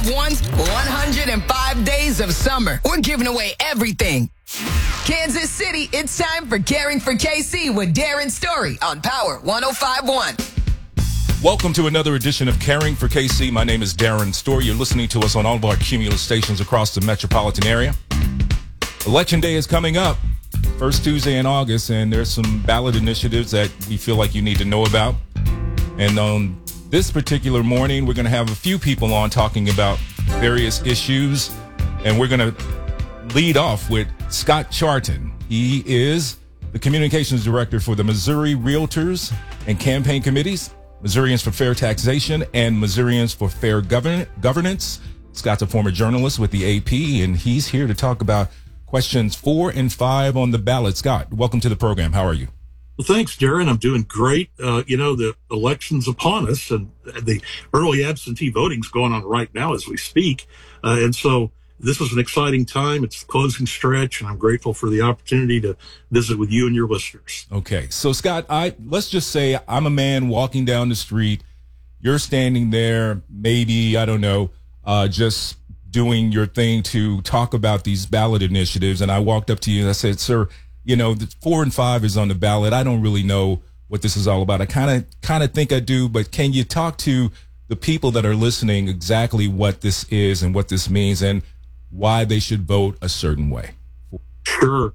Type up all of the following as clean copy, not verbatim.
One's 105 days of summer. We're giving away everything. Kansas City, it's time for Caring for KC with Darren Story on Power 105.1. Welcome to another edition of Caring for KC. My name is Darren Story. You're listening to us on all of our Cumulus stations across the metropolitan area. Election day is coming up, first Tuesday in August, and there's some ballot initiatives that we feel like you need to know about. And on this particular morning, we're going to have a few people on talking about various issues, and we're going to lead off with Scott Charton. He is the communications director for the Missouri Realtors and Campaign Committees, Missourians for Fair Taxation, and Missourians for Fair Governance. Scott's a former journalist with the AP, and he's here to talk about questions 4 and 5 on the ballot. Scott, welcome to the program. How are you? Well, thanks, Darren. I'm doing great. The election's upon us, and the early absentee voting's going on right now as we speak. And so this is an exciting time. It's the closing stretch, and I'm grateful for the opportunity to visit with you and your listeners. Okay. So, Scott, let's just say I'm a man walking down the street. You're standing there, maybe, I don't know, just doing your thing to talk about these ballot initiatives. And I walked up to you and I said, sir, the 4 and 5 is on the ballot. I don't really know what this is all about. I kind of think I do, but can you talk to the people that are listening exactly what this is and what this means and why they should vote a certain way? Sure.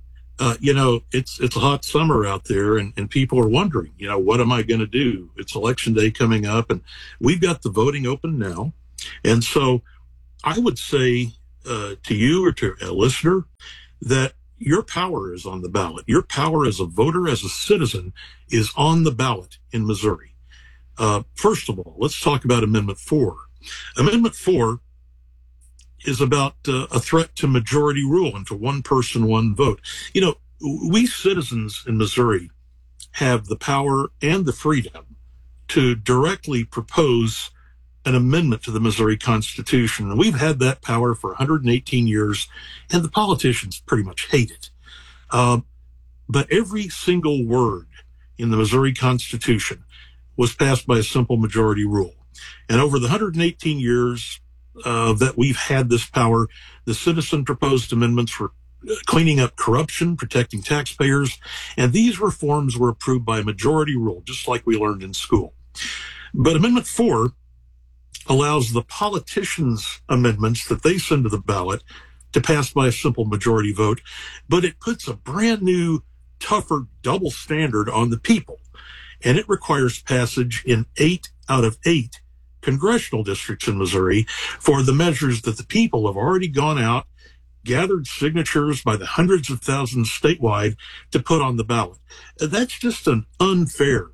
It's a hot summer out there, and people are wondering, what am I going to do? It's election day coming up, and we've got the voting open now. And so I would say to you or to a listener that your power is on the ballot. Your power as a voter, as a citizen, is on the ballot in Missouri. First of all, let's talk about Amendment 4. Amendment 4 is about a threat to majority rule and to one person, one vote. We citizens in Missouri have the power and the freedom to directly propose an amendment to the Missouri Constitution. And we've had that power for 118 years, and the politicians pretty much hate it. But every single word in the Missouri Constitution was passed by a simple majority rule. And over the 118 years that we've had this power, the citizen proposed amendments for cleaning up corruption, protecting taxpayers, and these reforms were approved by a majority rule, just like we learned in school. But Amendment 4 allows the politicians' amendments that they send to the ballot to pass by a simple majority vote, but it puts a brand new, tougher double standard on the people, and it requires passage in 8 out of 8 congressional districts in Missouri for the measures that the people have already gone out, gathered signatures by the hundreds of thousands statewide to put on the ballot. That's just an unfair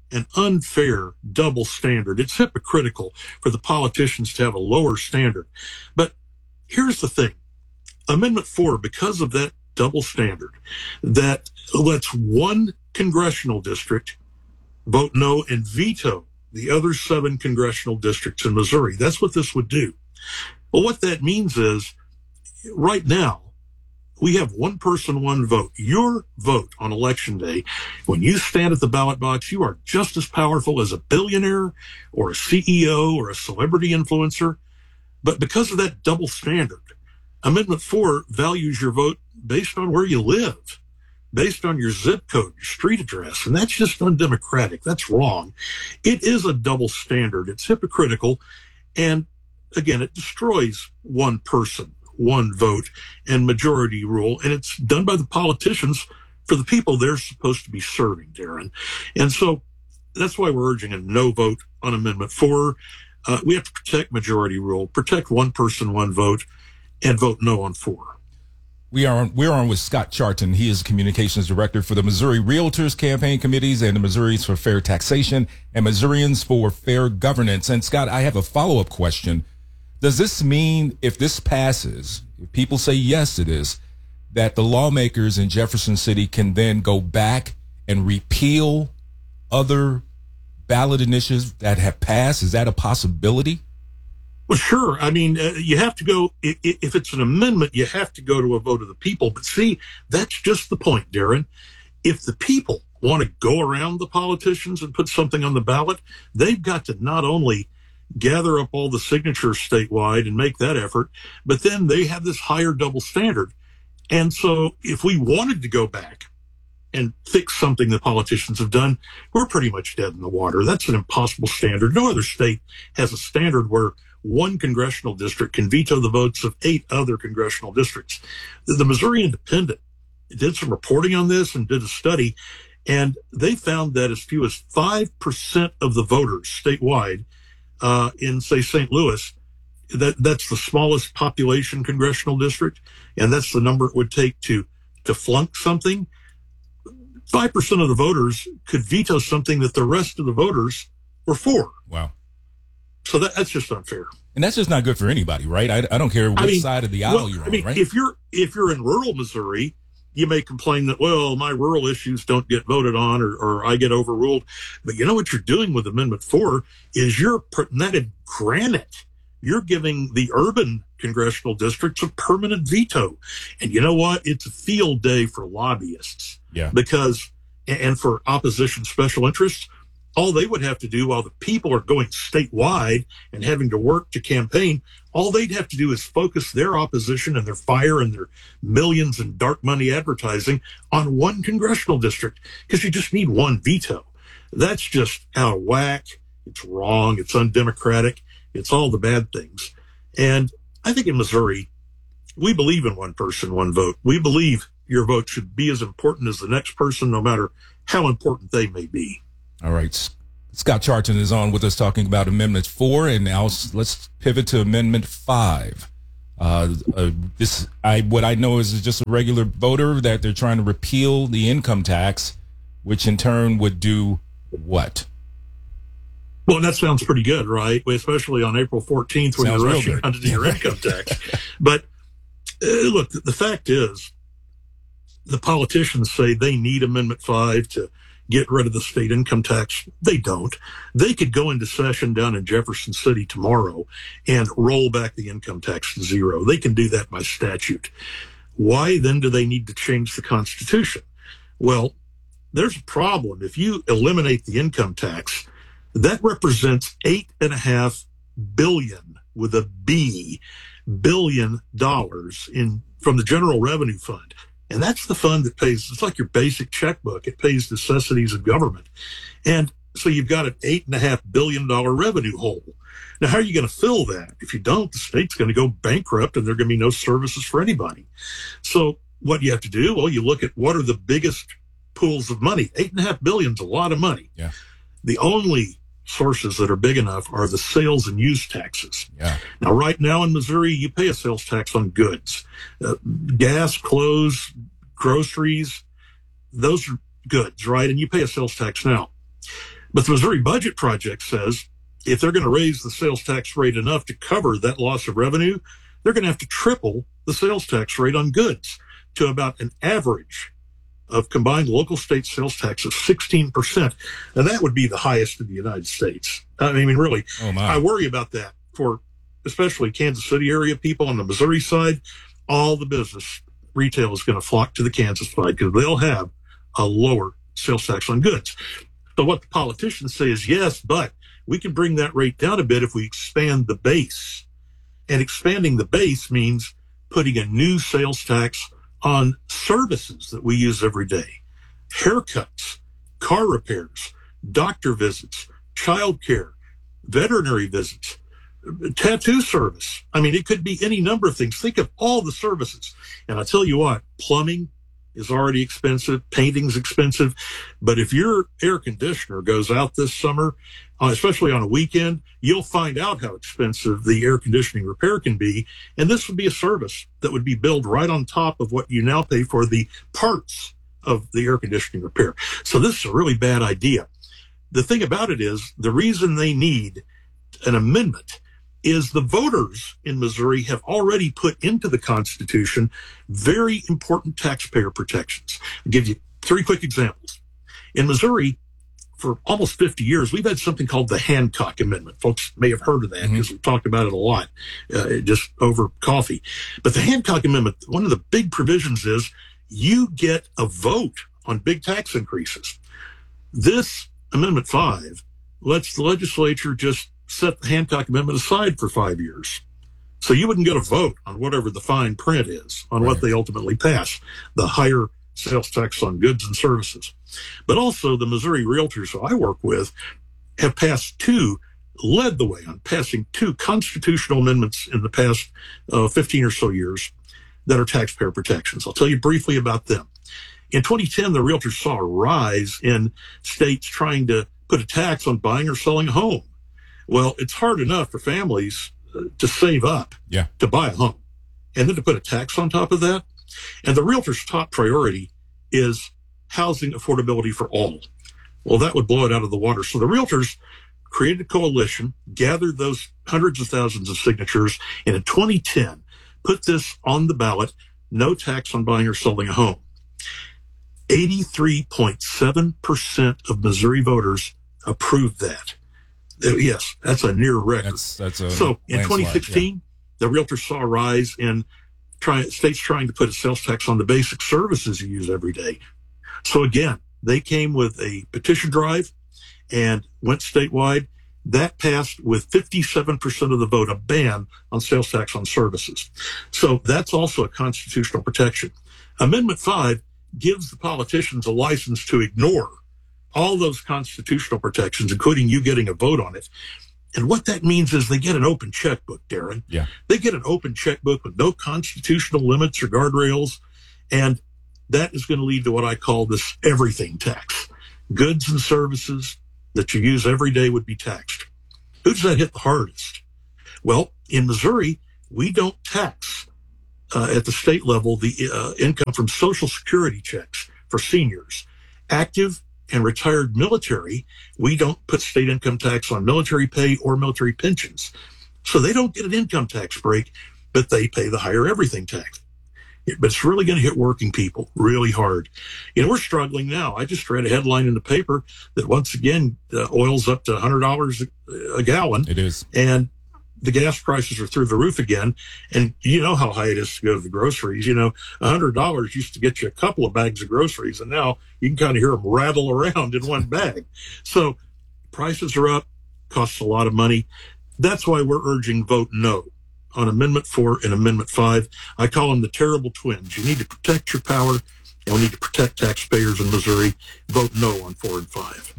double standard. It's hypocritical for the politicians to have a lower standard. But here's the thing. Amendment 4, because of that double standard, that lets one congressional district vote no and veto the other 7 congressional districts in Missouri. That's what this would do. Well, what that means is right now, we have one person, one vote. Your vote on election day, when you stand at the ballot box, you are just as powerful as a billionaire or a CEO or a celebrity influencer. But because of that double standard, Amendment 4 values your vote based on where you live, based on your zip code, your street address. And that's just undemocratic. That's wrong. It is a double standard. It's hypocritical. And again, it destroys one person, one vote, and majority rule. And it's done by the politicians for the people they're supposed to be serving, Darren. And so that's why we're urging a no vote on Amendment 4. We have to protect majority rule, protect one person, one vote, and vote no on 4. We're on with Scott Charton. He is communications director for the Missouri Realtors Campaign Committees and the Missourians for Fair Taxation and Missourians for Fair Governance. And Scott, I have a follow-up question. Does this mean if this passes, if people say yes it is, that the lawmakers in Jefferson City can then go back and repeal other ballot initiatives that have passed? Is that a possibility? Well, sure. I mean, you have to go, if it's an amendment, you have to go to a vote of the people. But see, that's just the point, Darren. If the people want to go around the politicians and put something on the ballot, they've got to not only gather up all the signatures statewide and make that effort. But then they have this higher double standard. And so if we wanted to go back and fix something that politicians have done, we're pretty much dead in the water. That's an impossible standard. No other state has a standard where one congressional district can veto the votes of 8 other congressional districts. The Missouri Independent did some reporting on this and did a study, and they found that as few as 5% of the voters statewide in, say, St. Louis, that's the smallest population congressional district, and that's the number it would take to flunk something. 5% of the voters could veto something that the rest of the voters were for. Wow. So that's just unfair. And that's just not good for anybody, right? I don't care which side of the aisle you're on, right? If you're in rural Missouri, you may complain that, well, my rural issues don't get voted on or I get overruled. But you know what you're doing with Amendment 4 is you're putting that in granite. You're giving the urban congressional districts a permanent veto. And you know what? It's a field day for lobbyists. Yeah. Because, and for opposition special interests, all they would have to do while the people are going statewide and having to work to campaign, all they'd have to do is focus their opposition and their fire and their millions in dark money advertising on one congressional district, because you just need one veto. That's just out of whack. It's wrong. It's undemocratic. It's all the bad things. And I think in Missouri, we believe in one person, one vote. We believe your vote should be as important as the next person, no matter how important they may be. All right. Scott Charlton is on with us talking about Amendment 4, and now let's pivot to Amendment 5. What I know is just a regular voter that they're trying to repeal the income tax, which in turn would do what? Well, that sounds pretty good, right? Especially on April 14th when you're rushing out to do your income tax. But look, the fact is, the politicians say they need Amendment 5 to get rid of the state income tax. They don't. They could go into session down in Jefferson City tomorrow and roll back the income tax to zero. They can do that by statute. Why then do they need to change the Constitution? Well, there's a problem. If you eliminate the income tax, that represents $8.5 billion with a B, billion dollars from the General Revenue Fund. And that's the fund that pays, it's like your basic checkbook. It pays necessities of government. And so you've got an $8.5 billion revenue hole. Now, how are you going to fill that? If you don't, the state's going to go bankrupt and there are going to be no services for anybody. So what you have to do, well, you look at what are the biggest pools of money. $8.5 billion is a lot of money. Yeah. The only sources that are big enough are the sales and use taxes. Yeah. Now, right now in Missouri, you pay a sales tax on goods, gas, clothes, groceries. Those are goods, right? And you pay a sales tax now. But the Missouri Budget Project says if they're going to raise the sales tax rate enough to cover that loss of revenue, they're going to have to triple the sales tax rate on goods to about an average of combined local state sales tax of 16%. And that would be the highest in the United States. I mean, really, I worry about that for especially Kansas City area people on the Missouri side. All the business retail is going to flock to the Kansas side because they'll have a lower sales tax on goods. So what the politicians say is, yes, but we can bring that rate down a bit if we expand the base. And expanding the base means putting a new sales tax on services that we use every day. Haircuts, car repairs, doctor visits, childcare, veterinary visits, tattoo service. I mean, it could be any number of things. Think of all the services. And I tell you what, plumbing is already expensive. Painting's expensive. But if your air conditioner goes out this summer, especially on a weekend, you'll find out how expensive the air conditioning repair can be. And this would be a service that would be billed right on top of what you now pay for the parts of the air conditioning repair. So this is a really bad idea. The thing about it is the reason they need an amendment is the voters in Missouri have already put into the Constitution very important taxpayer protections. I'll give you 3 quick examples. In Missouri, for almost 50 years, we've had something called the Hancock Amendment. Folks may have heard of that because we've talked about it a lot, just over coffee. But the Hancock Amendment, one of the big provisions is you get a vote on big tax increases. This Amendment 5 lets the legislature just set the Hancock Amendment aside for 5 years. So you wouldn't get a vote on whatever the fine print is, on what they ultimately pass, the higher sales tax on goods and services. But also the Missouri realtors who I work with have led the way on passing 2 constitutional amendments in the past 15 or so years that are taxpayer protections. I'll tell you briefly about them. In 2010, the realtors saw a rise in states trying to put a tax on buying or selling a home. Well, it's hard enough for families to save up to buy a home, and then to put a tax on top of that. And the realtor's top priority is housing affordability for all. Well, that would blow it out of the water. So the realtors created a coalition, gathered those hundreds of thousands of signatures, and in 2010, put this on the ballot, no tax on buying or selling a home. 83.7% of Missouri voters approved that. Yes, that's a near record. So in 2016, the realtors saw a rise in states trying to put a sales tax on the basic services you use every day. So again, they came with a petition drive and went statewide. That passed with 57% of the vote, a ban on sales tax on services. So that's also a constitutional protection. Amendment 5 gives the politicians a license to ignore all those constitutional protections, including you getting a vote on it. And what that means is they get an open checkbook, Darren. Yeah. They get an open checkbook with no constitutional limits or guardrails. And that is going to lead to what I call this everything tax. Goods and services that you use every day would be taxed. Who does that hit the hardest? Well, in Missouri, we don't tax at the state level the income from Social Security checks for seniors. Active and retired military, we don't put state income tax on military pay or military pensions. So they don't get an income tax break, but they pay the higher everything tax. But it's really going to hit working people really hard. We're struggling now. I just read a headline in the paper that once again, oil's up to $100 a gallon. It is. And the gas prices are through the roof again. And you know how high it is to go to the groceries. $100 used to get you a couple of bags of groceries, and now you can kind of hear them rattle around in one bag. So prices are up, costs a lot of money. That's why we're urging vote no on Amendment 4 and Amendment 5. I call them the terrible twins. You need to protect your power, and we need to protect taxpayers in Missouri. Vote no on 4 and 5.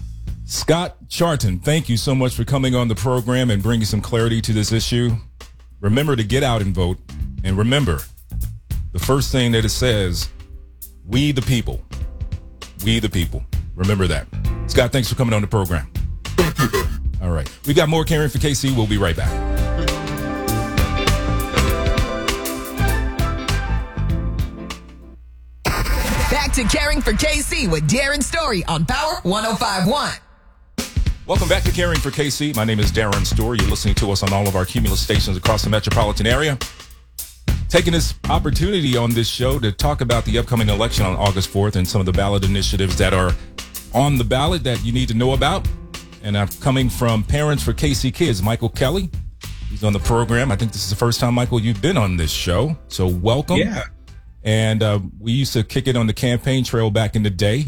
Scott Charton, thank you so much for coming on the program and bringing some clarity to this issue. Remember to get out and vote. And remember, the first thing that it says, we the people. We the people. Remember that. Scott, thanks for coming on the program. All right. We got more Caring for KC. We'll be right back. Back to Caring for KC with Darren Story on Power 105.1. Welcome back to Caring for KC. My name is Darren Story. You're listening to us on all of our Cumulus stations across the metropolitan area. Taking this opportunity on this show to talk about the upcoming election on August 4th and some of the ballot initiatives that are on the ballot that you need to know about. And I'm coming from Parents for KC Kids, Michael Kelly. He's on the program. I think this is the first time, Michael, you've been on this show. So welcome. Yeah. And we used to kick it on the campaign trail back in the day.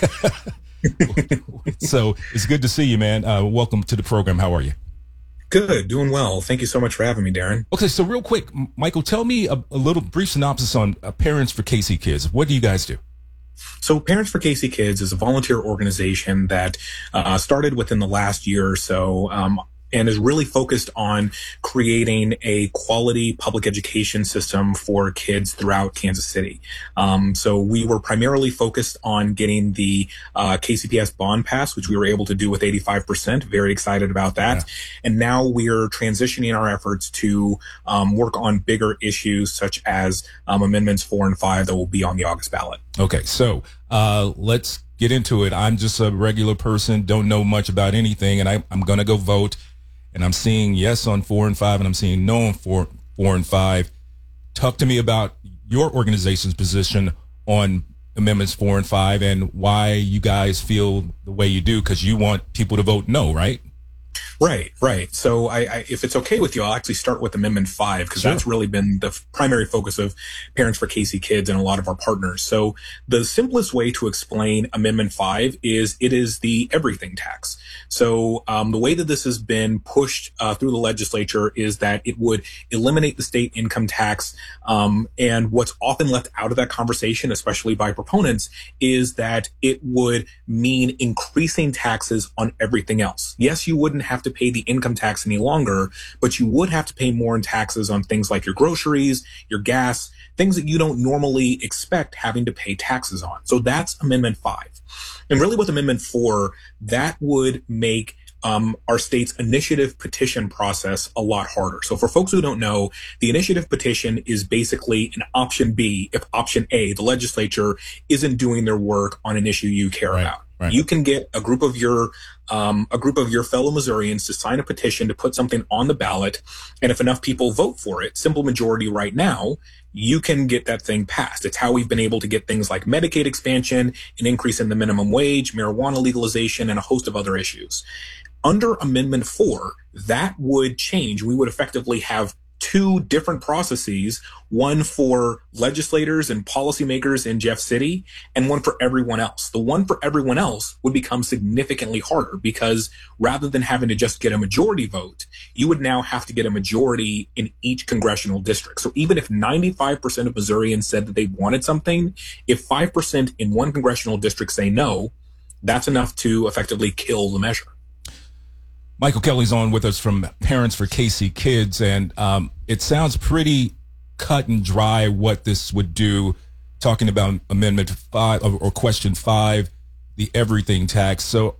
So it's good to see you, man. Welcome to the program. How are you? Good. Doing well. Thank you so much for having me, Darren. Okay. So real quick, Michael, tell me a little brief synopsis on Parents for KC Kids. What do you guys do? So Parents for KC Kids is a volunteer organization that started within the last year or so. And is really focused on creating a quality public education system for kids throughout Kansas City. So we were primarily focused on getting the KCPS bond pass, which we were able to do with 85%. Very excited about that. Yeah. And now we're transitioning our efforts to work on bigger issues such as Amendments 4 and 5 that will be on the August ballot. Okay, so let's get into it. I'm just a regular person, don't know much about anything, and I'm going to go vote. And I'm seeing yes on 4 and 5, and I'm seeing no on 4 and 5. Talk to me about your organization's position on Amendments 4 and 5 and why you guys feel the way you do, because you want people to vote no, right? Right. So if it's okay with you, I'll actually start with Amendment 5, because Sure. that's really been the primary focus of Parents for KC Kids and a lot of our partners. So the simplest way to explain Amendment 5 is it is the everything tax. So the way that this has been pushed through the legislature is that it would eliminate the state income tax. And what's often left out of that conversation, especially by proponents, is that it would mean increasing taxes on everything else. Yes, you wouldn't have to pay the income tax any longer, but you would have to pay more in taxes on things like your groceries, your gas, things that you don't normally expect having to pay taxes on. So that's Amendment 5. And really with Amendment 4, that would make our state's initiative petition process a lot harder. So for folks who don't know, the initiative petition is basically an option B if option A, the legislature, isn't doing their work on an issue you care about. Right. You can get a group of your fellow Missourians to sign a petition to put something on the ballot, and if enough people vote for it, simple majority right now, you can get that thing passed. It's how we've been able to get things like Medicaid expansion, an increase in the minimum wage, marijuana legalization, and a host of other issues. Under Amendment 4, that would change. We would effectively have two different processes, one for legislators and policymakers in Jeff City and one for everyone else. The one for everyone else would become significantly harder because rather than having to just get a majority vote, you would now have to get a majority in each congressional district. So even if 95% of Missourians said that they wanted something, if 5% in one congressional district say no, that's enough to effectively kill the measure. Michael Kelly's on with us from Parents for KC Kids, and it sounds pretty cut and dry what this would do, talking about Amendment 5 or Question 5, the everything tax. So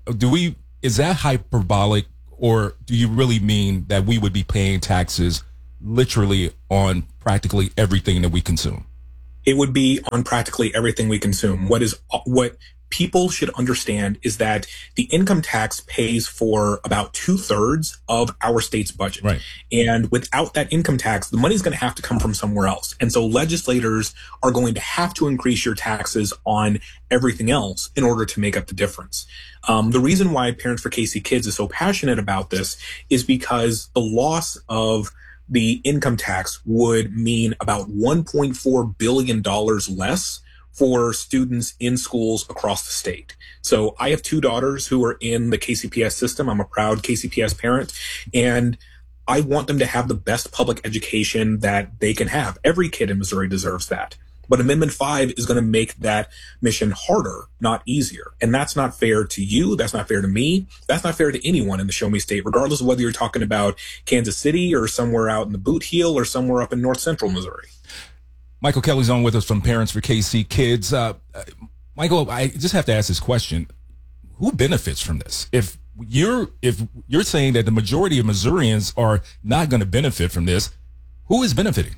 is that hyperbolic, or do you really mean that we would be paying taxes literally on practically everything that we consume? It would be on practically everything we consume. What people should understand is that the income tax pays for about 2/3 of our state's budget. Right. And without that income tax, the money's going to have to come from somewhere else. And so legislators are going to have to increase your taxes on everything else in order to make up the difference. The reason why Parents for KC Kids is so passionate about this is because the loss of the income tax would mean about $1.4 billion less for students in schools across the state. So I have two daughters who are in the KCPS system. I'm a proud KCPS parent, and I want them to have the best public education that they can have. Every kid in Missouri deserves that. But Amendment 5 is going to make that mission harder, not easier. And that's not fair to you. That's not fair to me. That's not fair to anyone in the Show Me State, regardless of whether you're talking about Kansas City or somewhere out in the Boot Heel or somewhere up in North Central Missouri. Michael Kelly's on with us from Parents for KC Kids. Michael, I just have to ask this question. Who benefits from this? If you're saying that the majority of Missourians are not going to benefit from this, who is benefiting?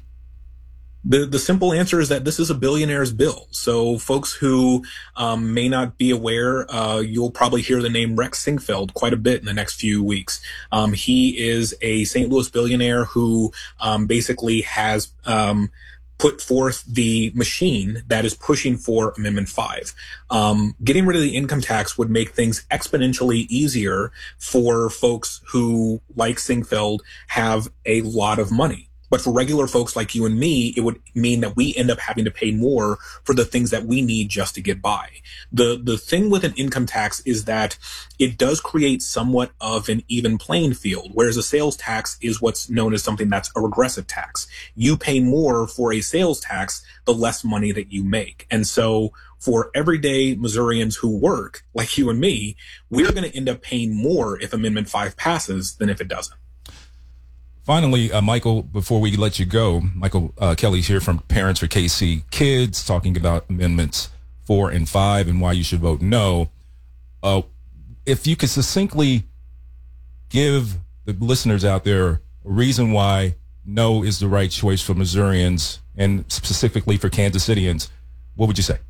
The simple answer is that this is a billionaire's bill. So folks who may not be aware, you'll probably hear the name Rex Sinquefield quite a bit in the next few weeks. He is a St. Louis billionaire who basically has put forth the machine that is pushing for Amendment 5. Getting rid of the income tax would make things exponentially easier for folks who, like Sinquefield, have a lot of money. But for regular folks like you and me, it would mean that we end up having to pay more for the things that we need just to get by. The thing with an income tax is that it does create somewhat of an even playing field, whereas a sales tax is what's known as something that's a regressive tax. You pay more for a sales tax, the less money that you make. And so for everyday Missourians who work, like you and me, we're going to end up paying more if Amendment 5 passes than if it doesn't. Finally, Michael, before we let you go, Michael Kelly's here from Parents for KC Kids, talking about Amendments 4 and 5 and why you should vote no. If you could succinctly give the listeners out there a reason why no is the right choice for Missourians and specifically for Kansas Cityans, what would you say?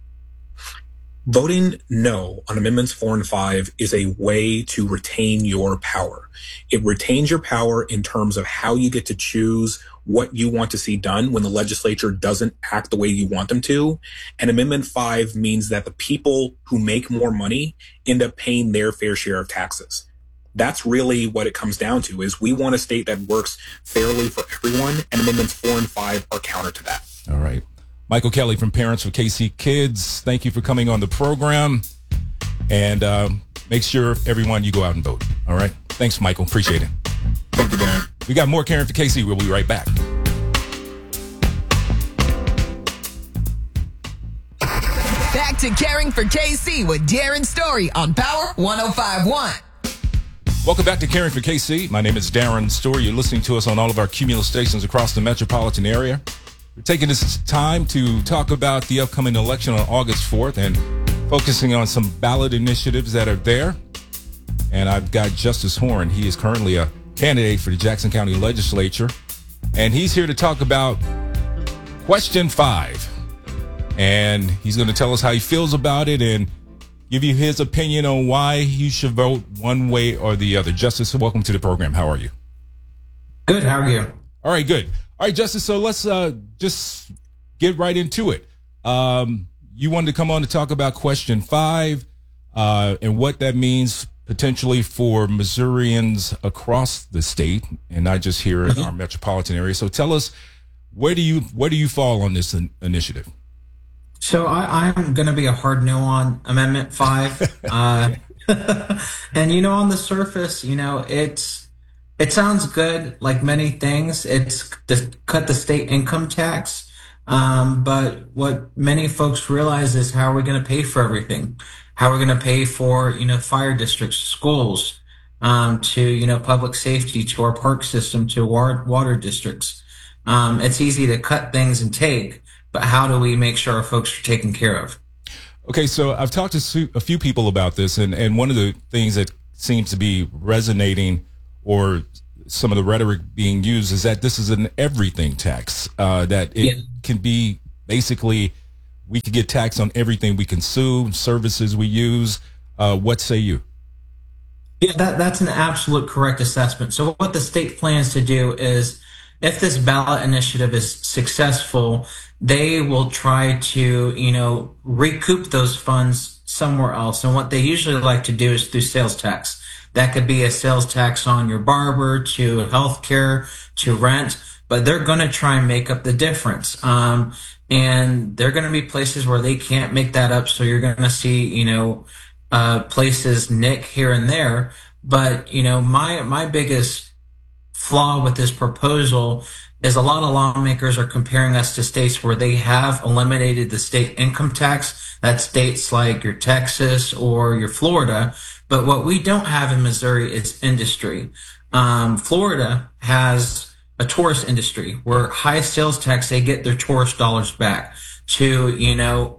Voting no on Amendments 4 and 5 is a way to retain your power. It retains your power in terms of how you get to choose what you want to see done when the legislature doesn't act the way you want them to. And Amendment 5 means that the people who make more money end up paying their fair share of taxes. that's really what it comes down to, is we want a state that works fairly for everyone, and Amendments 4 and 5 are counter to that. All right. Michael Kelly from Parents for KC Kids, thank you for coming on the program. And make sure, everyone, you go out and vote. All right? Thanks, Michael. Appreciate it. Thank you, Dan. We got more Caring for KC. We'll be right back. Back to Caring for KC with Darren Story on Power 105.1. Welcome back to Caring for KC. My name is Darren Story. You're listening to us on all of our Cumulus stations across the metropolitan area. We're taking this time to talk about the upcoming election on August 4th and focusing on some ballot initiatives that are there. And I've got Justice Horn. He is currently a candidate for the Jackson County Legislature. And he's here to talk about Question 5. And he's going to tell us how he feels about it and give you his opinion on why you should vote one way or the other. Justice, welcome to the program. How are you? Good. How are you? All right, good. All right, Justice, so let's just get right into it. You wanted to come on to talk about Question 5 and what that means potentially for Missourians across the state and not just here in our metropolitan area. So tell us, where do you fall on this initiative? So I'm going to be a hard no on Amendment 5. And, on the surface, it sounds good, like many things. It's to cut the state income tax. But what many folks realize is, how are we going to pay for everything? How are we going to pay for, fire districts, schools, to, public safety, to our park system, to water districts? It's easy to cut things and take, but how do we make sure our folks are taken care of? Okay, so I've talked to a few people about this, and one of the things that seems to be resonating, or some of the rhetoric being used, is that this is an everything tax, that it can be basically, we could get taxed on everything we consume, services we use. What say you? Yeah, that's an absolute correct assessment. So what the state plans to do is, if this ballot initiative is successful, they will try to, recoup those funds somewhere else. And what they usually like to do is through sales tax. That could be a sales tax on your barber, to healthcare, to rent, but they're going to try and make up the difference. And there are going to be places where they can't make that up. So you're going to see, places nick here and there. But, my biggest flaw with this proposal is a lot of lawmakers are comparing us to states where they have eliminated the state income tax. That's states like your Texas or your Florida. But what we don't have in Missouri is industry. Florida has a tourist industry where high sales tax, they get their tourist dollars back. To,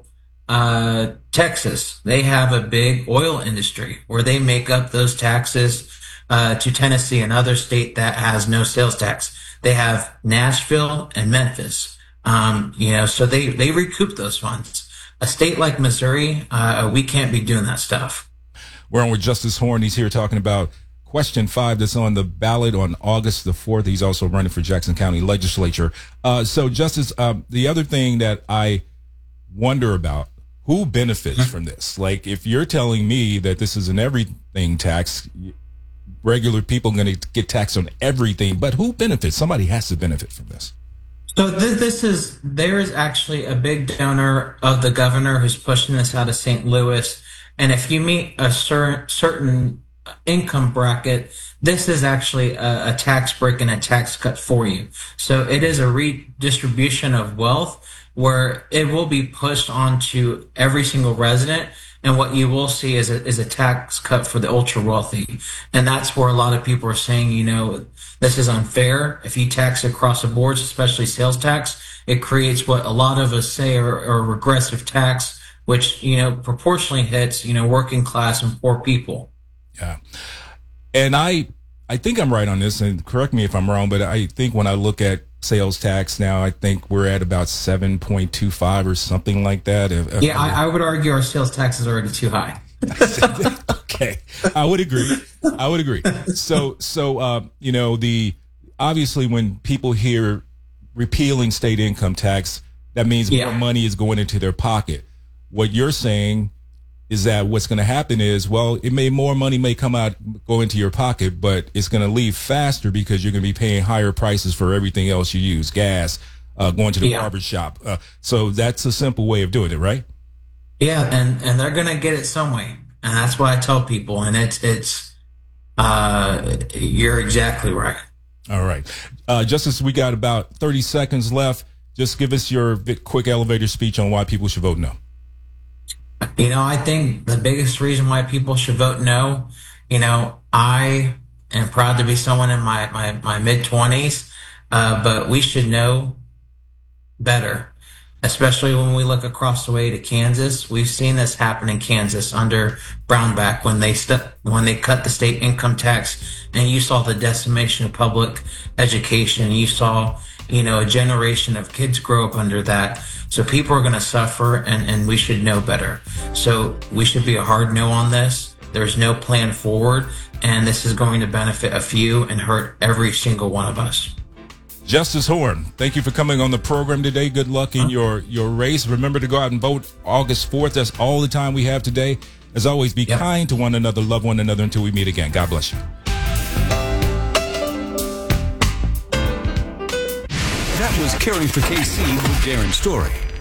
Texas, they have a big oil industry where they make up those taxes. To Tennessee, another state that has no sales tax. They have Nashville and Memphis. So they recoup those funds. A state like Missouri, we can't be doing that stuff. We're on with Justice Horn. He's here talking about Question 5 that's on the ballot on August the 4th. He's also running for Jackson County Legislature. So, Justice, the other thing that I wonder about, who benefits from this? Like, if you're telling me that this is an everything tax, regular people are going to get taxed on everything, but who benefits? Somebody has to benefit from this. So there is actually a big donor of the governor who's pushing this out of St. Louis. And if you meet a certain income bracket, this is actually a tax break and a tax cut for you. So it is a redistribution of wealth where it will be pushed onto every single resident. And what you will see is a tax cut for the ultra wealthy. And that's where a lot of people are saying, this is unfair. If you tax across the boards, especially sales tax, it creates what a lot of us say are regressive tax, which, proportionally hits, working class and poor people. Yeah. And I think I'm right on this, and correct me if I'm wrong, but I think when I look at sales tax now, I think we're at about 7.25 or something like that. Yeah, I would argue our sales tax is already too high. Okay, I would agree. So obviously when people hear repealing state income tax, that means more money is going into their pocket. What you're saying is that what's going to happen is, well, more money may go into your pocket, but it's going to leave faster because you're going to be paying higher prices for everything else you use, gas, going to the barber shop. So that's a simple way of doing it, right? Yeah, and they're going to get it some way. And that's what I tell people. And you're exactly right. All right. Justice, we got about 30 seconds left. Just give us your quick elevator speech on why people should vote no. I think the biggest reason why people should vote no, I am proud to be someone in my mid-20s, but we should know better, especially when we look across the way to Kansas. We've seen this happen in Kansas under Brownback when they cut the state income tax, and you saw the decimation of public education. You saw a generation of kids grow up under that. So people are going to suffer, and we should know better. So we should be a hard no on this. There's no plan forward, and this is going to benefit a few and hurt every single one of us. Justice Horne, thank you for coming on the program today. Good luck in your race. Remember to go out and vote August 4th. That's all the time we have today. As always, be kind to one another, love one another until we meet again. God bless you. That was Caring for KC with Darren Story.